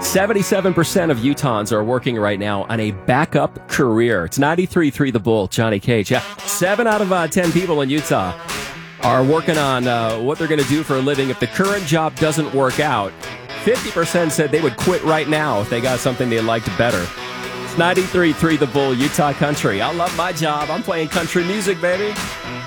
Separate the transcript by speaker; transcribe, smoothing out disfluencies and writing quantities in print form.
Speaker 1: 77% of Utahns are working right now on a backup career. It's 93.3 The Bull, Johnny Cage. Yeah, 7 out of 10 people in Utah are working on what they're going to do for a living if the current job doesn't work out. 50% said they would quit right now if they got something they liked better. It's 93.3 The Bull, Utah Country. I love my job. I'm playing country music, baby.